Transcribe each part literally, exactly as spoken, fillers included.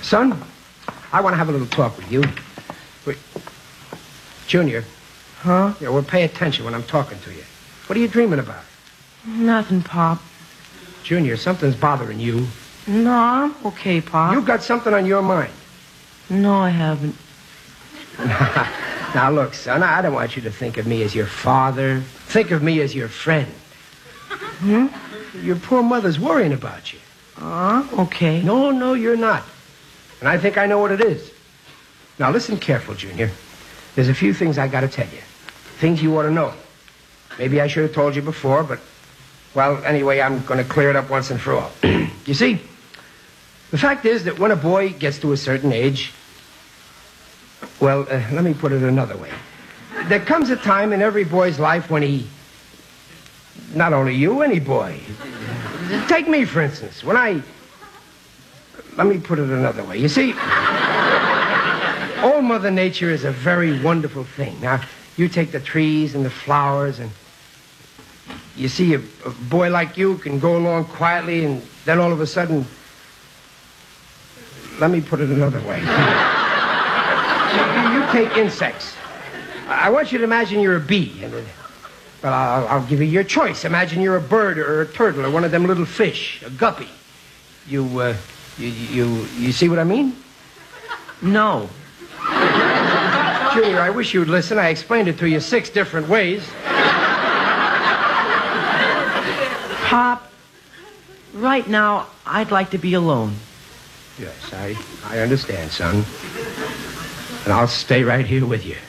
Son, I want to have a little talk with you. Wait. Junior. Huh? Yeah, well, pay attention when I'm talking to you. What are you dreaming about? Nothing, Pop. Junior, something's bothering you. No, I'm okay, Pop. You got something on your mind. No, I haven't. Now, look, son, I don't want you to think of me as your father. Think of me as your friend. Hmm? Your poor mother's worrying about you. Uh, okay. No, no, you're not. And I think I know what it is. Now, listen careful, Junior. There's a few things I got to tell you. Things you ought to know. Maybe I should have told you before, but, well, anyway, I'm going to clear it up once and for all. You see, the fact is that when a boy gets to a certain age, well, uh, let me put it another way. There comes a time in every boy's life when he, not only you, any boy. Take me, for instance. When I, let me put it another way. You see, Old Mother Nature is a very wonderful thing. Now, you take the trees and the flowers, and you see a, a boy like you can go along quietly, and then all of a sudden, let me put it another way. you, you take insects. I want you to imagine you're a bee, and, well, I'll, I'll give you your choice. Imagine you're a bird or a turtle or one of them little fish, a guppy. You, uh, you, you, you see what I mean? No. Junior, I wish you'd listen. I explained it to you six different ways. Pop, right now, I'd like to be alone. Yes, I, I understand, son. And I'll stay right here with you.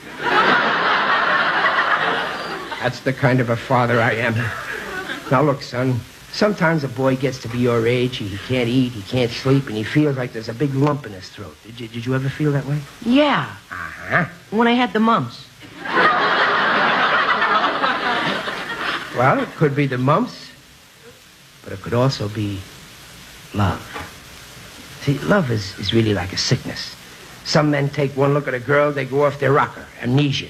That's the kind of a father I am. Now, look, son, sometimes a boy gets to be your age, he can't eat, he can't sleep, and he feels like there's a big lump in his throat. Did you, did you ever feel that way? Yeah. Uh-huh. When I had the mumps. Well, it could be the mumps, but it could also be love. See, love is, is really like a sickness. Some men take one look at a girl, they go off their rocker, amnesia.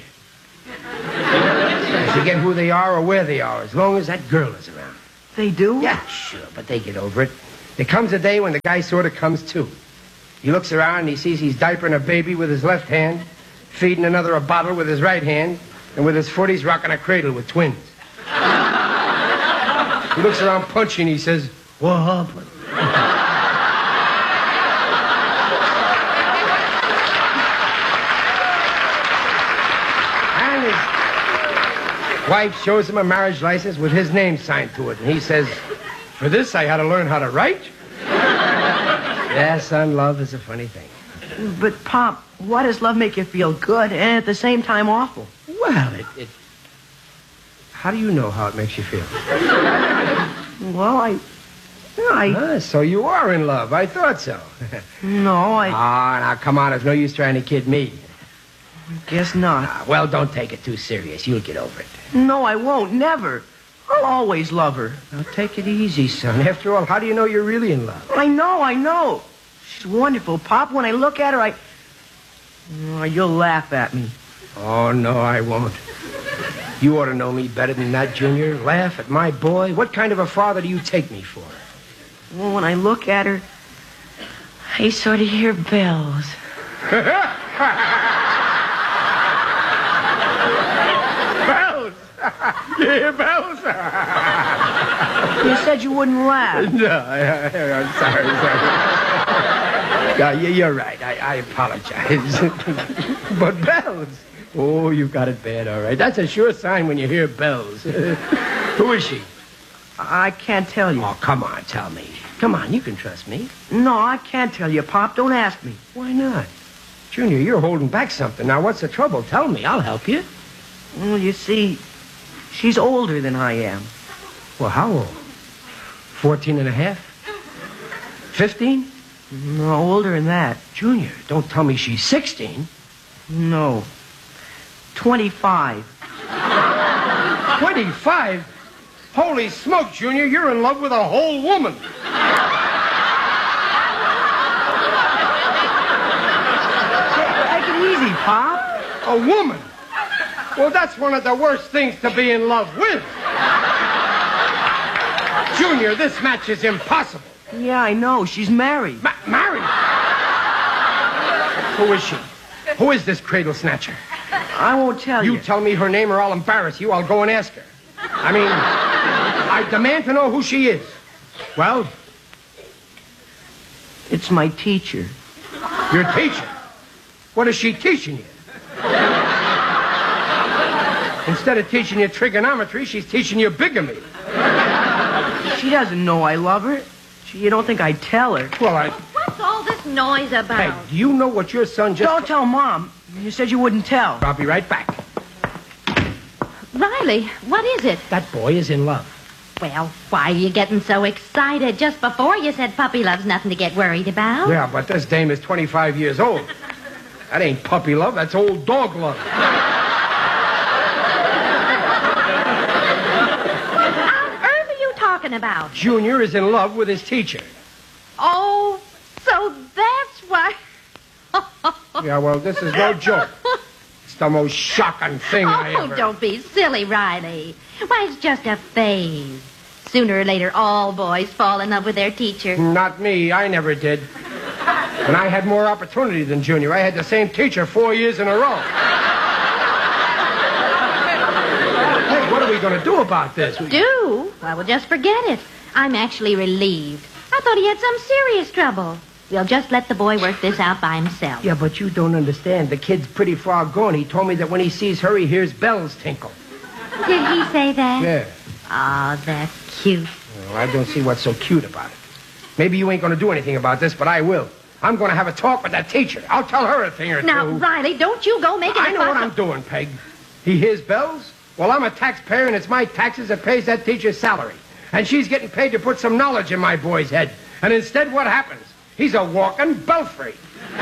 They forget who they are or where they are, as long as that girl is around. They do? Yeah, sure, but they get over it. There comes a day when the guy sort of comes to. He looks around and he sees he's diapering a baby with his left hand, feeding another a bottle with his right hand, and with his foot he's rocking a cradle with twins. He looks around punching, he says, "What happened?" And his wife shows him a marriage license with his name signed to it, and he says, "For this I had to learn how to write?" Yeah, son, love is a funny thing. But, Pop, why does love make you feel good and at the same time awful? Well, it... it... How do you know how it makes you feel? Well, I... I... Ah, so you are in love. I thought so. No, I... Ah, now, come on. There's no use trying to kid me. Guess not. Ah, well, don't take it too serious. You'll get over it. No, I won't. Never. I'll always love her. Now, take it easy, son. After all, how do you know you're really in love? I know, I know. She's wonderful, Pop. When I look at her, I... Oh, you'll laugh at me. Oh, no, I won't. You ought to know me better than that, Junior. Laugh at my boy. What kind of a father do you take me for? Well, when I look at her, I sort of hear bells. Bells? You hear bells? You said you wouldn't laugh. No, I, I, I'm sorry, sorry. Yeah, you- you're right. I, I apologize. But bells? Oh, you've got it bad, all right. That's a sure sign when you hear bells. Who is she? I can't tell you. Oh, come on, tell me. Come on, you can trust me. No, I can't tell you, Pop. Don't ask me. Why not? Junior, you're holding back something. Now, what's the trouble? Tell me. I'll help you. Well, you see, she's older than I am. Well, how old? Fourteen and a half? Fifteen? No, older than that. Junior, don't tell me she's sixteen. No. Twenty-five. Twenty-five? Holy smoke, Junior, you're in love with a whole woman. Take it easy, Pop. A woman? Well, that's one of the worst things to be in love with. Junior, this match is impossible. Yeah, I know. She's married. Ma- married? Who is she? Who is this cradle snatcher? I won't tell you. You tell me her name or I'll embarrass you. I'll go and ask her. I mean, I demand to know who she is. Well? It's my teacher. Your teacher? What is she teaching you? Instead of teaching you trigonometry, she's teaching you bigamy. She doesn't know I love her. She, you don't think I'd tell her. Well, I... What's all this noise about? Hey, do you know what your son just... Don't tell Mom. You said you wouldn't tell. I'll be right back. Riley, what is it? That boy is in love. Well, why are you getting so excited? Just before you said puppy love's nothing to get worried about. Yeah, but this dame is twenty-five years old. That ain't puppy love, that's old dog love. What on earth are you talking about? Junior is in love with his teacher. Oh, so that's why... Yeah, well, this is no joke. It's the most shocking thing I Oh, ever... don't be silly, Riley. Why, it's just a phase. Sooner or later, all boys fall in love with their teacher. Not me. I never did. And I had more opportunity than Junior. I had the same teacher four years in a row. Hey, what are we going to do about this? We... Do? Well, we'll just forget it. I'm actually relieved. I thought he had some serious trouble. We'll just let the boy work this out by himself. Yeah, but you don't understand. The kid's pretty far gone. He told me that when he sees her, he hears bells tinkle. Did he say that? Yeah. Oh, that's cute. Well, I don't see what's so cute about it. Maybe you ain't going to do anything about this, but I will. I'm going to have a talk with that teacher. I'll tell her a thing or Now, two. Riley, don't you go making I a know fuss what I'm of- doing, Peg. He hears bells? Well, I'm a taxpayer, and it's my taxes that pays that teacher's salary. And she's getting paid to put some knowledge in my boy's head. And instead, what happens? He's a walking belfry.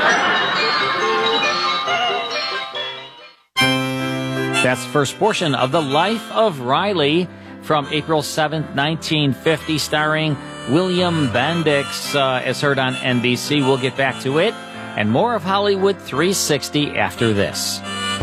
That's the first portion of The Life of Riley from April seventh, nineteen fifty, starring William Bendix, uh, as heard on N B C. We'll get back to it and more of Hollywood three sixty after this.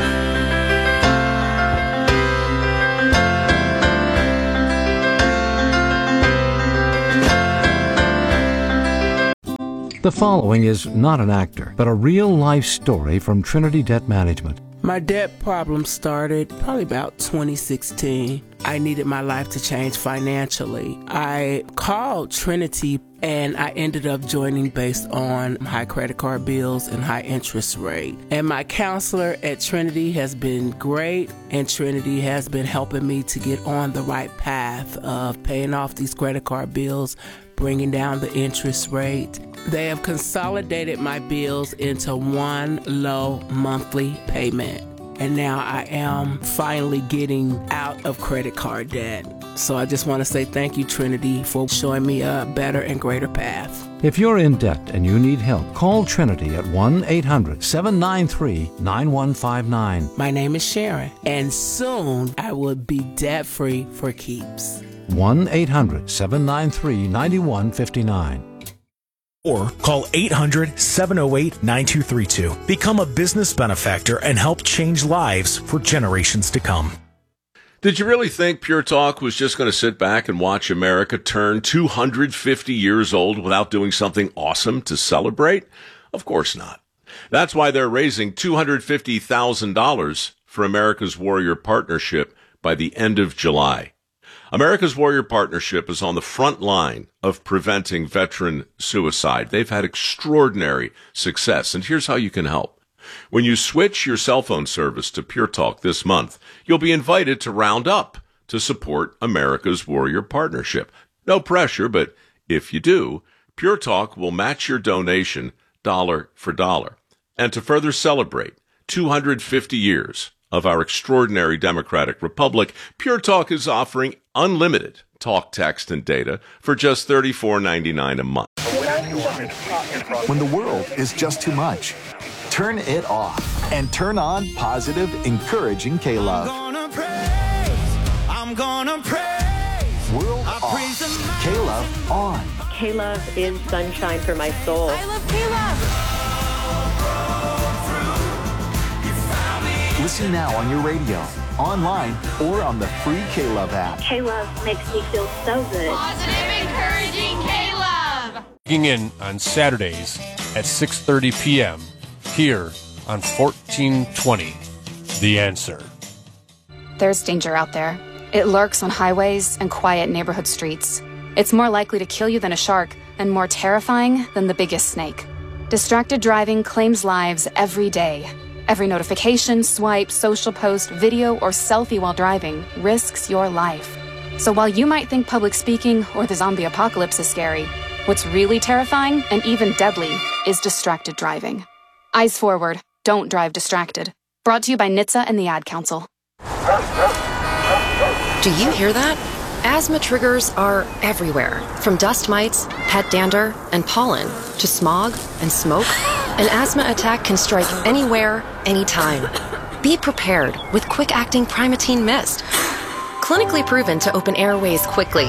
The following is not an actor, but a real-life story from Trinity Debt Management. My debt problem started probably about twenty sixteen. I needed my life to change financially. I called Trinity and I ended up joining based on high credit card bills and high interest rate. And my counselor at Trinity has been great, and Trinity has been helping me to get on the right path of paying off these credit card bills, bringing down the interest rate. They have consolidated my bills into one low monthly payment. And now I am finally getting out of credit card debt. So I just want to say thank you, Trinity, for showing me a better and greater path. If you're in debt and you need help, call Trinity at one eight hundred seven nine three nine one five nine. My name is Sharon, and soon I will be debt-free for keeps. one eight hundred seven nine three nine one five nine. Or call eight hundred seven oh eight nine two three two. Become a business benefactor and help change lives for generations to come. Did you really think Pure Talk was just going to sit back and watch America turn two hundred fifty years old without doing something awesome to celebrate? Of course not. That's why they're raising two hundred fifty thousand dollars for America's Warrior Partnership by the end of July. America's Warrior Partnership is on the front line of preventing veteran suicide. They've had extraordinary success, and here's how you can help. When you switch your cell phone service to Pure Talk this month, you'll be invited to round up to support America's Warrior Partnership. No pressure, but if you do, Pure Talk will match your donation dollar for dollar. And to further celebrate two hundred fifty years of our extraordinary democratic republic, Pure Talk is offering unlimited talk, text, and data for just thirty-four ninety-nine a month. When the world is just too much, turn it off and turn on positive, encouraging K-Love. I'm gonna praise, I'm gonna praise. World off, K-Love on. K-Love is sunshine for my soul. I love K-Love. Listen now on your radio, online, or on the free K-Love app. K-Love makes me feel so good. Positive, encouraging K-Love. Checking in on Saturdays at six thirty p.m. here on fourteen twenty, The Answer. There's danger out there. It lurks on highways and quiet neighborhood streets. It's more likely to kill you than a shark and more terrifying than the biggest snake. Distracted driving claims lives every day. Every notification, swipe, social post, video, or selfie while driving risks your life. So while you might think public speaking or the zombie apocalypse is scary, what's really terrifying and even deadly is distracted driving. Eyes forward. Don't drive distracted. Brought to you by N H T S A and the Ad Council. Do you hear that? Asthma triggers are everywhere, from dust mites, pet dander, and pollen, to smog and smoke. An asthma attack can strike anywhere, anytime. Be prepared with quick-acting Primatene Mist. Clinically proven to open airways quickly.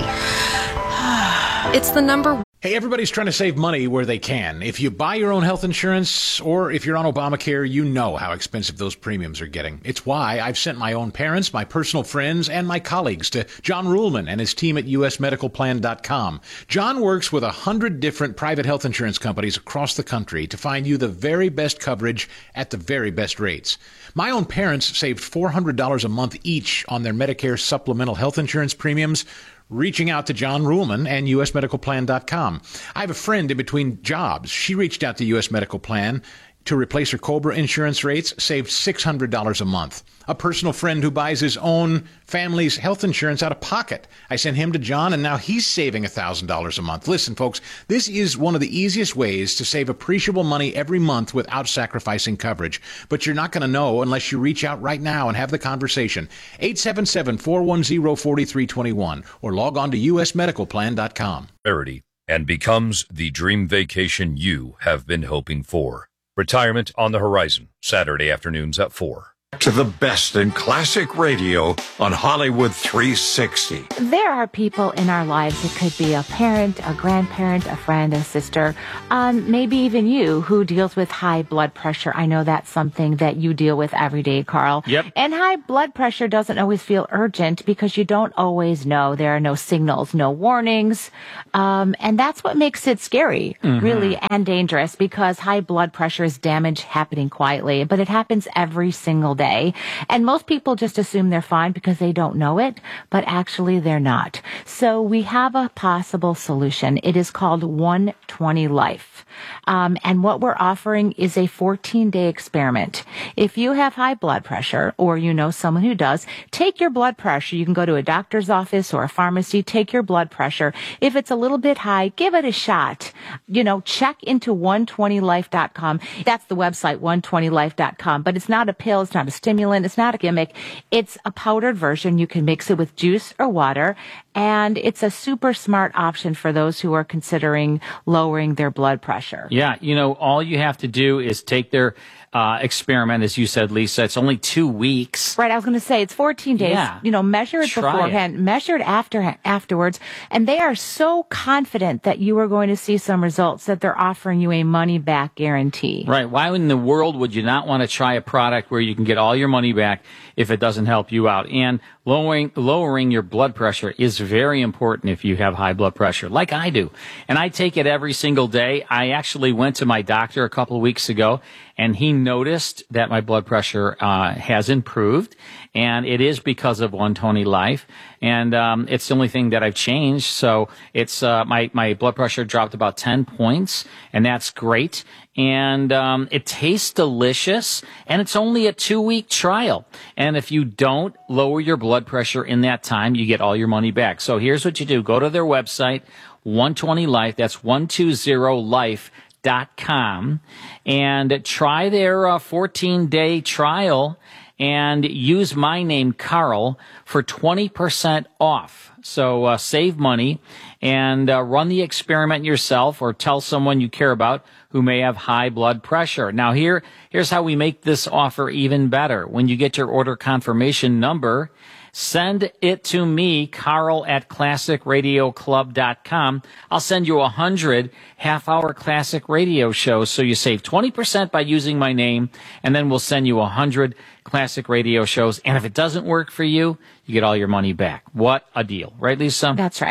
It's the number Hey, everybody's trying to save money where they can. If you buy your own health insurance or if you're on Obamacare, you know how expensive those premiums are getting. It's why I've sent my own parents, my personal friends, and my colleagues to John Ruhlman and his team at U S medical plan dot com. John works with a hundred different private health insurance companies across the country to find you the very best coverage at the very best rates. My own parents saved four hundred dollars a month each on their Medicare supplemental health insurance premiums, reaching out to John Ruhlman and U S medical plan dot com. I have a friend in between jobs. She reached out to U S Medical Plan to replace her COBRA insurance rates, saved six hundred dollars a month. A personal friend who buys his own family's health insurance out of pocket. I sent him to John, and now he's saving one thousand dollars a month. Listen, folks, this is one of the easiest ways to save appreciable money every month without sacrificing coverage. But you're not going to know unless you reach out right now and have the conversation. eight seven seven, four one zero, four three two one or log on to U S medical plan dot com. Verity, and becomes the dream vacation you have been hoping for. Retirement on the horizon, Saturday afternoons at four. To the best in classic radio on Hollywood three sixty. There are people in our lives, it could be a parent, a grandparent, a friend, a sister, um, maybe even you, who deals with high blood pressure. I know that's something that you deal with every day, Carl. Yep. And high blood pressure doesn't always feel urgent because you don't always know. There are no signals, no warnings. Um, and that's what makes it scary, Mhm. really, and dangerous, because high blood pressure is damage happening quietly, but it happens every single day. And most people just assume they're fine because they don't know it, but actually they're not. So we have a possible solution. It is called one twenty Life. Um, and what we're offering is a fourteen-day experiment. If you have high blood pressure, or you know someone who does, take your blood pressure. You can go to a doctor's office or a pharmacy, take your blood pressure. If it's a little bit high, give it a shot. You know, check into one twenty life dot com. That's the website, one twenty life dot com. But it's not a pill, it's not a stimulant, it's not a gimmick. It's a powdered version. You can mix it with juice or water, and it's a super smart option for those who are considering lowering their blood pressure. Yeah, you know, all you have to do is take their uh, experiment, as you said, Lisa. It's only two weeks. Right, I was going to say it's fourteen days. Yeah. You know, measure it Try beforehand, it. measure it after afterwards, and they are so confident that you are going to see some results that they're offering you a money back guarantee. Right. Why in the world would you not want to try a product where you can get all your money back if it doesn't help you out? And lowering lowering your blood pressure is very important if you have high blood pressure, like I do. And I take it every single day. I actually went to my doctor a couple of weeks ago, and he noticed that my blood pressure uh, has improved, and it is because of one twenty Life. And um, it's the only thing that I've changed. So it's uh, my my blood pressure dropped about ten points, and that's great. And um, it tastes delicious, and it's only a two-week trial. And if you don't lower your blood pressure in that time, you get all your money back. So here's what you do. Go to their website, one twenty Life. That's one twenty life dot com, and try their uh, fourteen-day trial and use my name, Carl, for twenty percent off. So uh, save money and uh, run the experiment yourself, or tell someone you care about who may have high blood pressure. Now, here, here's how we make this offer even better. When you get your order confirmation number, send it to me, Carl at classic radio club dot com. I'll send you a hundred half-hour classic radio shows, so you save twenty percent by using my name, and then we'll send you a hundred classic radio shows. And if it doesn't work for you, you get all your money back. What a deal. Right, Lisa? That's right.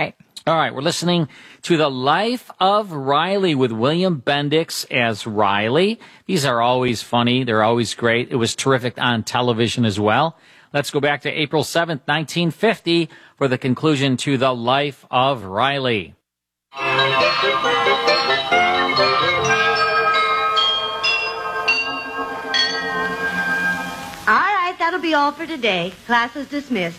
All right, we're listening to The Life of Riley with William Bendix as Riley. These are always funny. They're always great. It was terrific on television as well. Let's go back to April seventh, nineteen fifty for the conclusion to The Life of Riley. All right, that'll be all for today. Class is dismissed.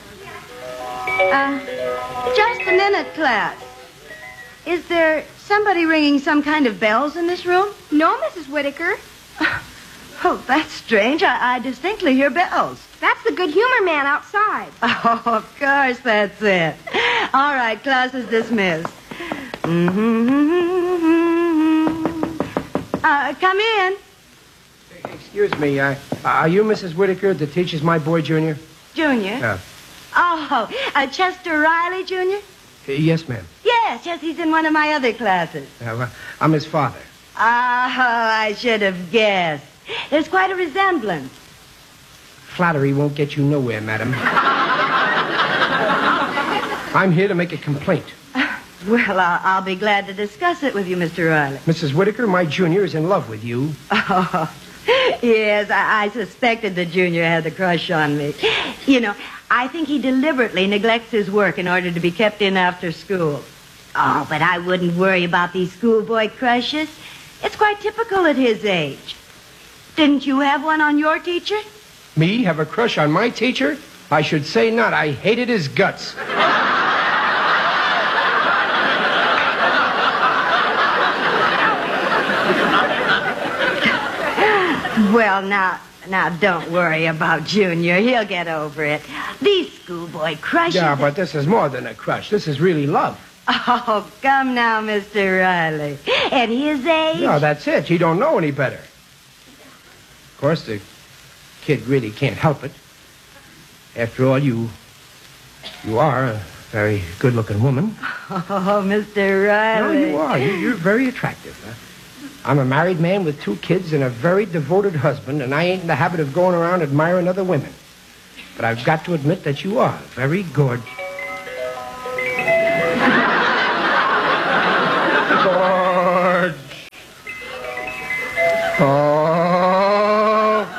Uh, just a minute, class. Is there somebody ringing some kind of bells in this room? No, Missus Whitaker. Oh, that's strange. I, I distinctly hear bells. That's the good humor man outside. Oh, of course, that's it. All right, class is dismissed. Mm-hmm. Uh, come in. Excuse me, uh, are you Missus Whitaker that teaches my boy, Junior? Junior? Yeah. Oh, uh, Chester Riley, Junior? Uh, yes, ma'am. Yes, yes, he's in one of my other classes. Uh, well, I'm his father. Oh, I should have guessed. There's quite a resemblance. Flattery won't get you nowhere, madam. I'm here to make a complaint. Well, I'll, I'll be glad to discuss it with you, Mister Riley. Missus Whitaker, my junior is in love with you. Oh, yes, I, I suspected the junior had a crush on me. You know, I think he deliberately neglects his work in order to be kept in after school. Oh, but I wouldn't worry about these schoolboy crushes. It's quite typical at his age. Didn't you have one on your teacher? Me have a crush on my teacher? I should say not. I hated his guts. Well, now, now, don't worry about Junior. He'll get over it. These schoolboy crushes... Yeah, but this is more than a crush. This is really love. Oh, come now, Mister Riley. At his age... No, that's it. You don't know any better. Of course, the kid really can't help it. After all, you... You are a very good-looking woman. Oh, Mister Riley. No, you are. You, you're very attractive. Huh? I'm a married man with two kids and a very devoted husband, and I ain't in the habit of going around admiring other women. But I've got to admit that you are very gorgeous. Gorge. Oh.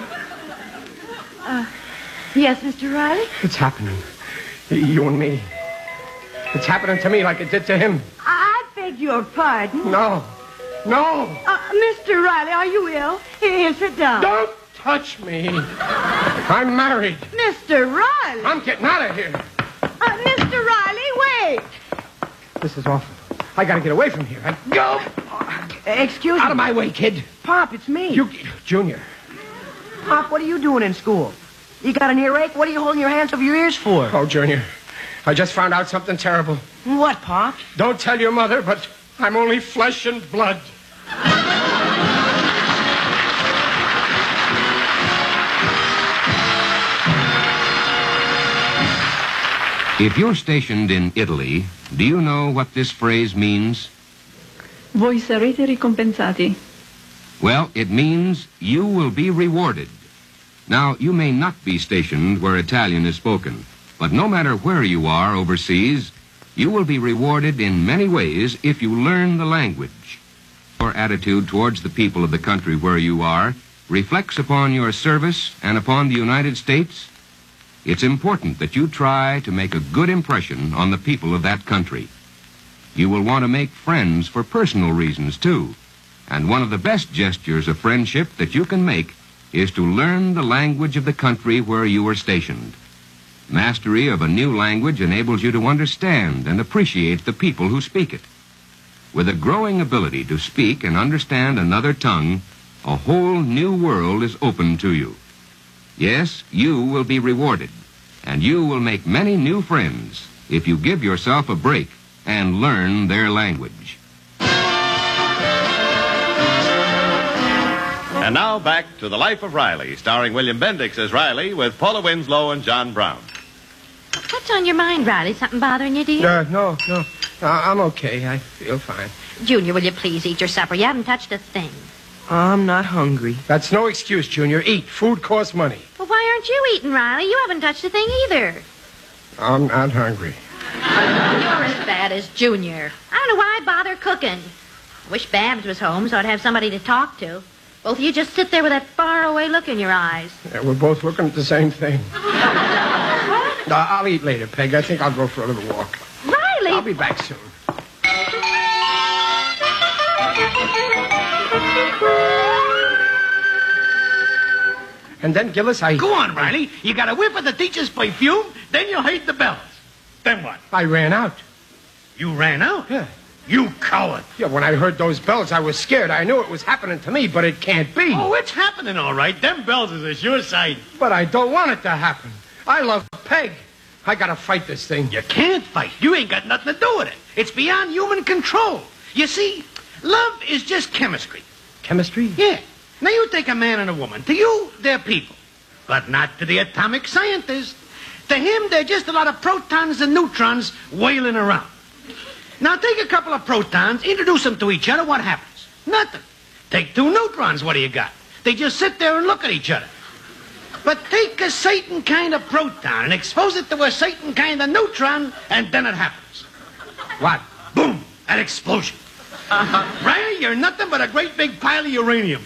Uh, yes, Mister Riley? It's happening. You and me. It's happening to me like it did to him. I beg your pardon. No. No! Uh, Mister Riley, are you ill? Here, sit down. Don't touch me. I'm married. Mister Riley! I'm getting out of here. Uh, Mister Riley, wait! This is awful. I gotta get away from here. I... Go! Uh, excuse me. Out of my way, kid. Pop, it's me. You... Junior. Pop, what are you doing in school? You got an earache? What are you holding your hands over your ears for? Oh, Junior. I just found out something terrible. What, Pop? Don't tell your mother, but... I'm only flesh and blood. If you're stationed in Italy, do you know what this phrase means? Voi sarete ricompensati. Well, it means you will be rewarded. Now, you may not be stationed where Italian is spoken, but no matter where you are overseas, you will be rewarded in many ways if you learn the language. Your attitude towards the people of the country where you are reflects upon your service and upon the United States. It's important that you try to make a good impression on the people of that country. You will want to make friends for personal reasons, too. And one of the best gestures of friendship that you can make is to learn the language of the country where you are stationed. Mastery of a new language enables you to understand and appreciate the people who speak it. With a growing ability to speak and understand another tongue, a whole new world is open to you. Yes, you will be rewarded, and you will make many new friends if you give yourself a break and learn their language. And now back to The Life of Riley, starring William Bendix as Riley with Paula Winslow and John Brown. What's on your mind, Riley? Something bothering you, dear? Uh, no, no. Uh, I'm okay. I feel fine. Junior, will you please eat your supper? You haven't touched a thing. I'm not hungry. That's no excuse, Junior. Eat. Food costs money. Well, why aren't you eating, Riley? You haven't touched a thing either. I'm not hungry. You're as bad as Junior. I don't know why I bother cooking. I wish Babs was home so I'd have somebody to talk to. Both of you just sit there with that faraway look in your eyes. Yeah, we're both looking at the same thing. What? Uh, I'll eat later, Peg. I think I'll go for a little walk. Riley! I'll be back soon. And then, Gillis, I... Go on, Riley. You got a whiff of the teacher's perfume, then you heard the bells. Then what? I ran out. You ran out? Yeah. You coward. Yeah, when I heard those bells, I was scared. I knew it was happening to me, but it can't be. Oh, it's happening, all right. Them bells is a sure sign. But I don't want it to happen. I love Peg. I gotta fight this thing. You can't fight. You ain't got nothing to do with it. It's beyond human control. You see, love is just chemistry. Chemistry? Yeah. Now, you take a man and a woman. To you, they're people. But not to the atomic scientist. To him, they're just a lot of protons and neutrons wailing around. Now, take a couple of protons, introduce them to each other, what happens? Nothing. Take two neutrons, what do you got? They just sit there and look at each other. But take a certain kind of proton and expose it to a certain kind of neutron, and then it happens. What? Boom! An explosion. Uh-huh. Riley, you're nothing but a great big pile of uranium.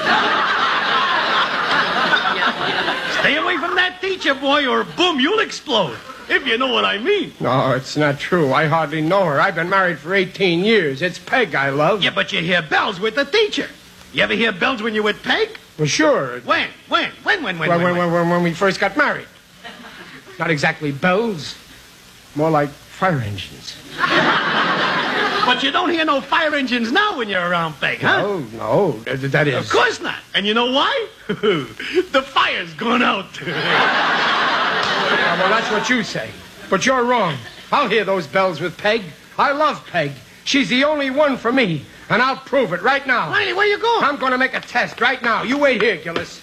Stay away from that teacher, boy, or boom, you'll explode. If you know what I mean. No, it's not true. I hardly know her. I've been married for eighteen years. It's Peg I love. Yeah, but you hear bells with the teacher. You ever hear bells when you're with Peg? Well, sure. When? When? When, when, when, well, when, when, when, when, when we first got married. Not exactly bells. More like fire engines. But you don't hear no fire engines now when you're around Peg, huh? No, no. That is... Of course not. And you know why? The fire's gone out. Yeah, well, that's what you say. But you're wrong. I'll hear those bells with Peg. I love Peg. She's the only one for me. And I'll prove it right now. Riley, where you going? I'm going to make a test right now. You wait here, Gillis.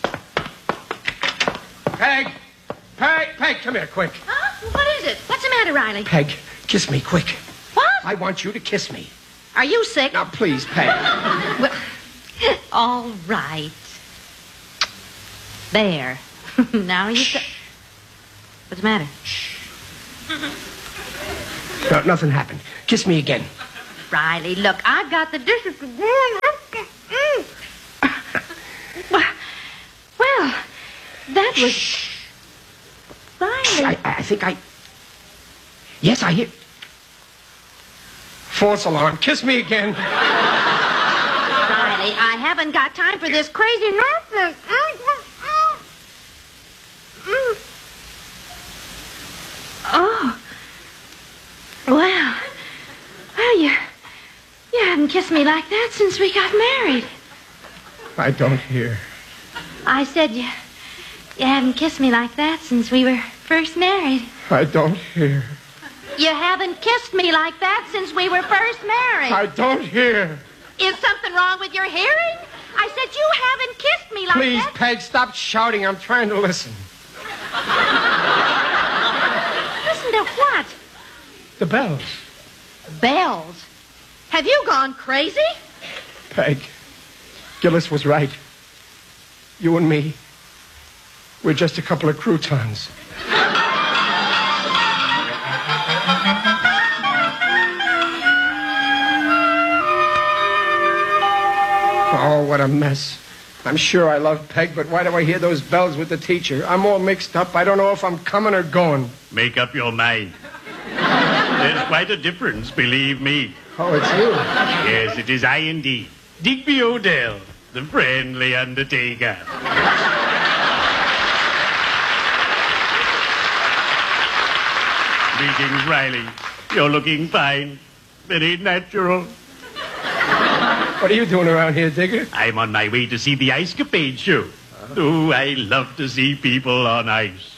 Peg. Peg. Peg, come here, quick. Huh? What is it? What's the matter, Riley? Peg, kiss me, quick. What? I want you to kiss me. Are you sick? Now, please, Peg. Well, all right. There. Now you... St- What's the matter? No, nothing happened. Kiss me again. Riley, look, I've got the dishes to do. Well, that was... Riley. I, I think I... Yes, I hear... False alarm. Kiss me again. Riley, I haven't got time for this crazy nonsense. Oh. Well. Well, you... You haven't kissed me like that since we got married. I don't hear. I said you... You haven't kissed me like that since we were first married. I don't hear. You haven't kissed me like that since we were first married. I don't hear. Is something wrong with your hearing? I said you haven't kissed me like Please, that. Please, Peg, stop shouting. I'm trying to listen. Listen to what? The bells. Bells? Have you gone crazy? Peg, Gillis was right. You and me, we're just a couple of croutons. Oh, what a mess. I'm sure I love Peg, but why do I hear those bells with the teacher? I'm all mixed up. I don't know if I'm coming or going. Make up your mind. There's quite a difference, believe me. Oh, it's you? Yes, it is I indeed. Digby Odell, the friendly undertaker. Greetings, Riley. You're looking fine. Very natural. What are you doing around here, Digger? I'm on my way to see the Ice Capade show. Uh-huh. Oh, I love to see people on ice.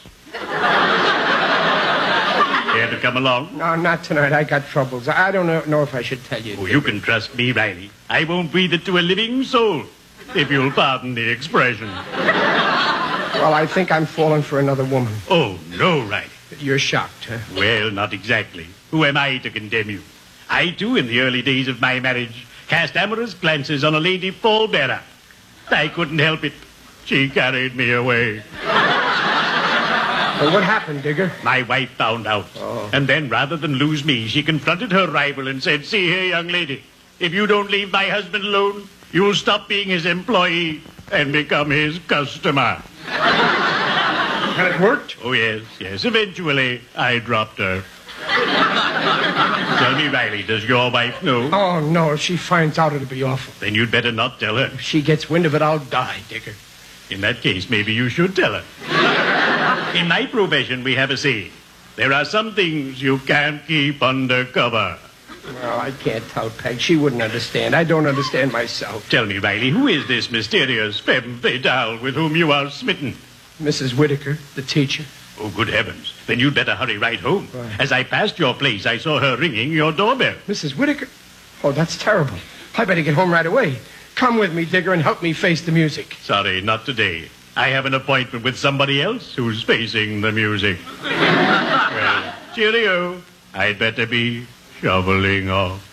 Care to come along? No, not tonight. I got troubles. I don't know, know if I should tell you. Oh, you can trust me, Riley. I won't breathe it to a living soul, if you'll pardon the expression. Well, I think I'm falling for another woman. Oh, no, Riley. You're shocked, huh? Well, not exactly. Who am I to condemn you? I, too, in the early days of my marriage, cast amorous glances on a lady pallbearer. I couldn't help it. She carried me away. Well, what happened, Digger? My wife found out. Oh. And then, rather than lose me, she confronted her rival and said, "See here, young lady, if you don't leave my husband alone, you'll stop being his employee and become his customer." And it worked? Oh, yes, yes. Eventually, I dropped her. Tell me, Riley, does your wife know? Oh, no. If she finds out, it'll be awful. Then you'd better not tell her. If she gets wind of it, I'll die, Digger. In that case, maybe you should tell her. In my profession, we have a saying. There are some things you can't keep under cover. Well, I can't tell, Peg. She wouldn't understand. I don't understand myself. Tell me, Riley, who is this mysterious femme fatale with whom you are smitten? Missus Whitaker, the teacher. Oh, good heavens. Then you'd better hurry right home. Why? As I passed your place, I saw her ringing your doorbell. Missus Whitaker? Oh, that's terrible. I better get home right away. Come with me, Digger, and help me face the music. Sorry, not today. I have an appointment with somebody else who's facing the music. Well, cheerio. I'd better be shoveling off.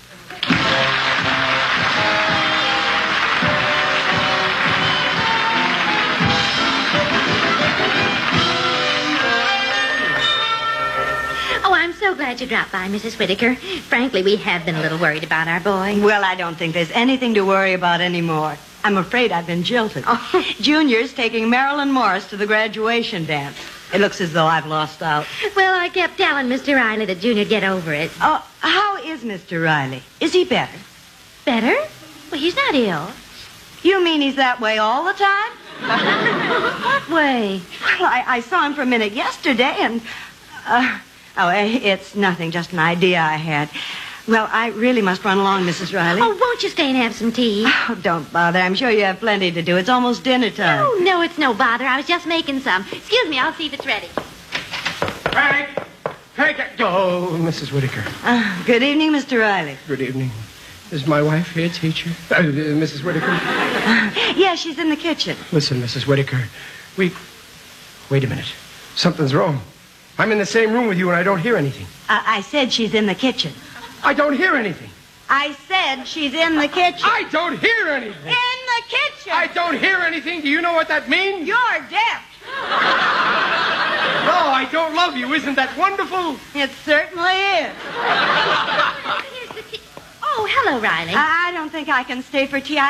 Oh, I'm so glad you dropped by, Missus Whitaker. Frankly, we have been a little worried about our boy. Well, I don't think there's anything to worry about anymore. I'm afraid I've been jilted. Oh. Junior's taking Marilyn Morris to the graduation dance. It looks as though I've lost out. Well, I kept telling Mister Riley that Junior'd get over it. Oh, how is Mister Riley? Is he better? Better? Well, he's not ill. You mean he's that way all the time? What way? Well, I, I saw him for a minute yesterday, and... Uh, oh, it's nothing, just an idea I had. Well, I really must run along, Missus Riley. Oh, won't you stay and have some tea? Oh, don't bother. I'm sure you have plenty to do. It's almost dinner time. Oh, no, it's no bother. I was just making some. Excuse me, I'll see if it's ready. Peg! Peg! Oh, Missus Whitaker. Uh, good evening, Mister Riley. Good evening. Is my wife here, teacher? Uh, Missus Whitaker? Uh, yeah, she's in the kitchen. Listen, Missus Whitaker, we... Wait a minute. Something's wrong. I'm in the same room with you and I don't hear anything. Uh, I said she's in the kitchen. I don't hear anything. I said she's in the kitchen. I don't hear anything. In the kitchen. I don't hear anything. Do you know what that means? You're deaf. No, I don't love you. Isn't that wonderful? It certainly is. Here's the tea. Oh, hello, Riley. I don't think I can stay for tea.